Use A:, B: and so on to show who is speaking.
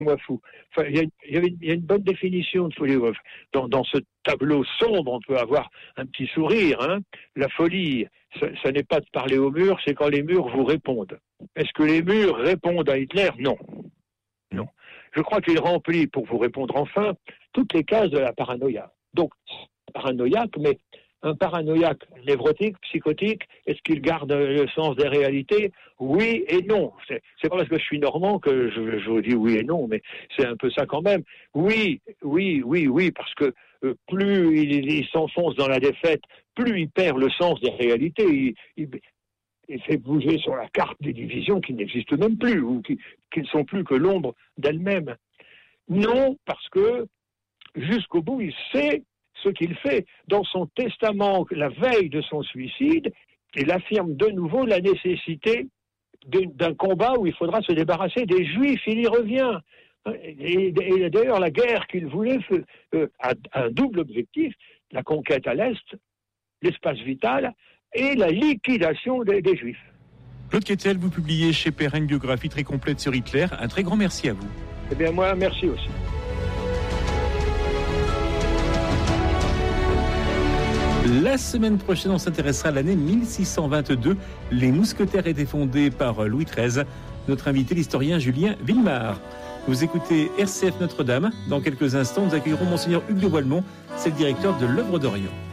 A: moi fou. Enfin, il y a une bonne définition de folie. Dans ce tableau sombre, on peut avoir un petit sourire. Hein. La folie, ça n'est pas de parler aux murs, c'est quand les murs vous répondent. Est-ce que les murs répondent à Hitler ? Non. Non. Je crois qu'il remplit, pour vous répondre enfin, toutes les cases de la paranoïa. Donc, paranoïaque, mais un paranoïaque névrotique, psychotique, est-ce qu'il garde le sens des réalités ? Oui et non. C'est pas parce que je suis normand que je vous dis oui et non, mais c'est un peu ça quand même. Oui, parce que plus il s'enfonce dans la défaite, plus il perd le sens des réalités. Il fait bouger sur la carte des divisions qui n'existent même plus, ou qui ne sont plus que l'ombre d'elles-mêmes. Non, parce que jusqu'au bout, il sait ce qu'il fait. Dans son testament, la veille de son suicide, il affirme de nouveau la nécessité d'un combat où il faudra se débarrasser des Juifs. Il y revient. Et d'ailleurs, la guerre qu'il voulait a un double objectif, la conquête à l'Est, l'espace vital, et la liquidation des Juifs.
B: Claude Quetel, vous publiez chez Perrin une biographie très complète sur Hitler. Un très grand merci à vous.
A: Eh bien, moi, merci aussi.
B: La semaine prochaine, on s'intéressera à l'année 1622. Les mousquetaires étaient fondés par Louis XIII. Notre invité, l'historien Julien Villemard. Vous écoutez RCF Notre-Dame. Dans quelques instants, nous accueillerons Monseigneur Hugues de Boilmont, c'est le directeur de l'Œuvre d'Orient.